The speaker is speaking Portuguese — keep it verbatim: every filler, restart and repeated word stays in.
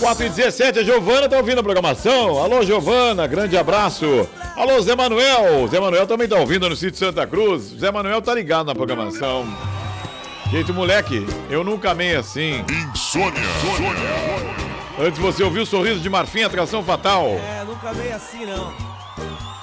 quatro e dezessete, a Giovana tá ouvindo a programação. Alô, Giovana, grande abraço. Alô, Zé Manuel. Zé Manuel também tá ouvindo no sítio Santa Cruz. Zé Manuel tá ligado na programação. Jeito, moleque, eu nunca amei assim. Insônia. Antes você ouviu o Sorriso de Marfim, Atração Fatal. É, nunca amei assim, não.